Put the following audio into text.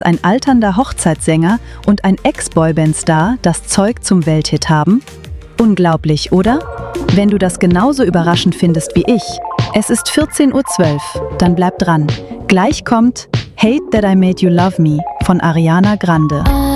ein alternder Hochzeitssänger und ein Ex-Boyband-Star das Zeug zum Welthit haben? Unglaublich, oder? Wenn du das genauso überraschend findest wie ich, es ist 14:12 Uhr, dann bleib dran. Gleich kommt Hate That I Made You Love Me von Ariana Grande.